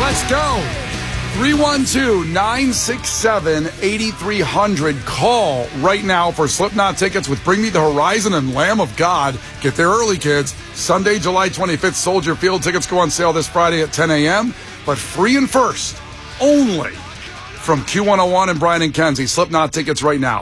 Let's go. 312-967-8300. Call right now for Slipknot tickets with Bring Me the Horizon and Lamb of God. Get there early, kids. Sunday, July 25th, Soldier Field. Tickets go on sale this Friday at 10 a.m., but free and first only from Q101 and Brian and Kenzie. Slipknot tickets right now.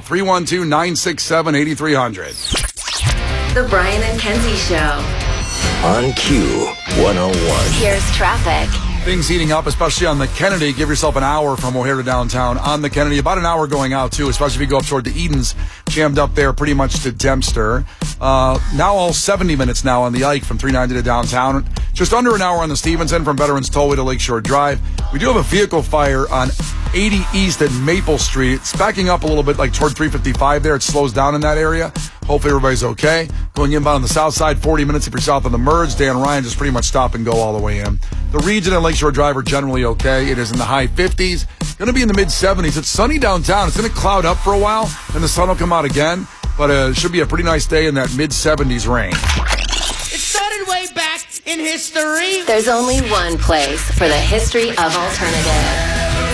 312-967-8300. The Brian and Kenzie Show. On Q101. Here's traffic. Things heating up, especially on the Kennedy. Give yourself an hour from O'Hare to downtown on the Kennedy. About an hour going out, too, especially if you go up toward the Edens. Jammed up there pretty much to Dempster. Now all 70 minutes now on the Ike from 390 to downtown. Just under an hour on the Stevenson from Veterans Tollway to Lakeshore Drive. We do have a vehicle fire on 80 East at Maple Street. It's backing up a little bit like toward 355 there. It slows down in that area. Hopefully everybody's okay. Going inbound on the south side, 40 minutes if you're south of the Merge. Dan Ryan just pretty much stop and go all the way in. The region and Lakeshore Drive are generally okay. It is in the high 50s. Going to be in the mid-70s. It's sunny downtown. It's going to cloud up for a while, and the sun will come out again. But it should be a pretty nice day in that mid-70s range. It started way back in history. There's only one place for the history of alternative.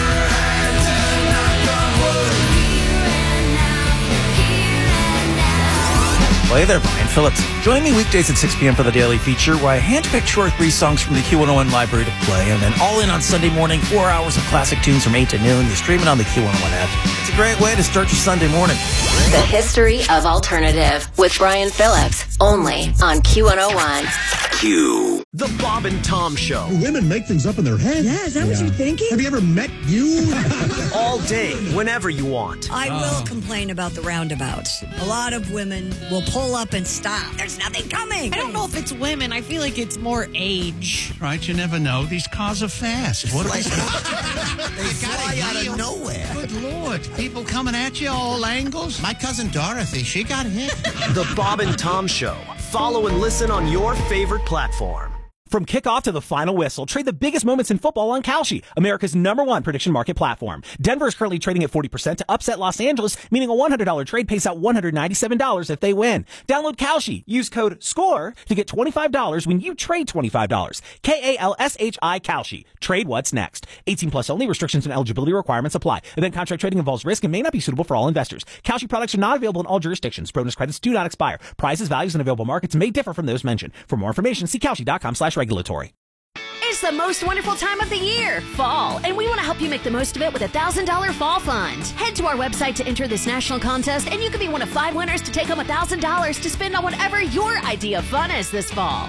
Well, hey there, Brian Phillips. Join me weekdays at 6 p.m. for the Daily Feature, where I handpick 2 or 3 songs from the Q101 library to play, and then all in on Sunday morning, 4 hours of classic tunes from 8 to noon. You stream it on the Q101 app. It's a great way to start your Sunday morning. The history of alternative with Brian Phillips, only on Q101. Q. The Bob and Tom Show. Women make things up in their head. Yeah, is that what you're thinking? Have you ever met you? All day, whenever you want. I will complain about the roundabouts. A lot of women will pull up and stop. There's nothing coming. I don't know if it's women. I feel like it's more age. Right, you never know. These cars are fast. What They fly out of nowhere. Good Lord. People coming at you all angles. My cousin Dorothy, she got hit. The Bob and Tom Show. Follow and listen on your favorite platform. From kickoff to the final whistle, trade the biggest moments in football on Kalshi, America's #1 prediction market platform. Denver is currently trading at 40% to upset Los Angeles, meaning a $100 trade pays out $197 if they win. Download Kalshi. Use code SCORE to get $25 when you trade $25. Kalshi Kalshi. Trade what's next. 18 plus only. Restrictions and eligibility requirements apply. Event contract trading involves risk and may not be suitable for all investors. Kalshi products are not available in all jurisdictions. Bonus credits do not expire. Prices, values, and available markets may differ from those mentioned. For more information, see Kalshi.com/regulatory. It's the most wonderful time of the year, fall, and we want to help you make the most of it with a $1,000 fall fund. Head to our website to enter this national contest, and you could be one of 5 winners to take home $1,000 to spend on whatever your idea of fun is this fall.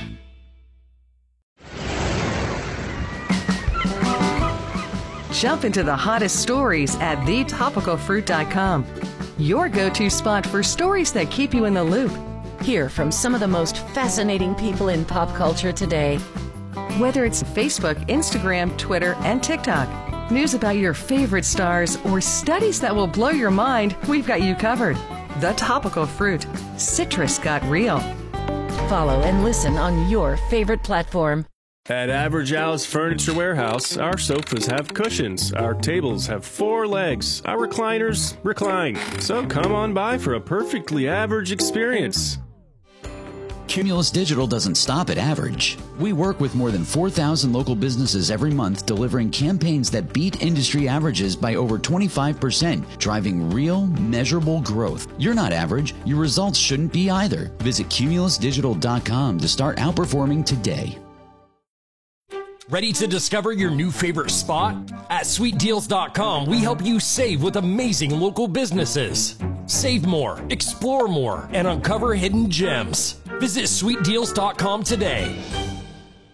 Jump into the hottest stories at thetopicalfruit.com. Your go-to spot for stories that keep you in the loop. Hear from some of the most fascinating people in pop culture today. Whether it's Facebook, Instagram, Twitter, and TikTok, news about your favorite stars, or studies that will blow your mind, we've got you covered. The Topical Fruit. Citrus got real. Follow and listen on your favorite platform. At Average Al's Furniture Warehouse, our sofas have cushions, our tables have 4 legs, our recliners recline. So come on by for a perfectly average experience. Cumulus Digital doesn't stop at average. We work with more than 4,000 local businesses every month, delivering campaigns that beat industry averages by over 25%, driving real, measurable growth. You're not average. Your results shouldn't be either. Visit cumulusdigital.com to start outperforming today. Ready to discover your new favorite spot? At SweetDeals.com, we help you save with amazing local businesses. Save more, explore more, and uncover hidden gems. Visit SweetDeals.com today.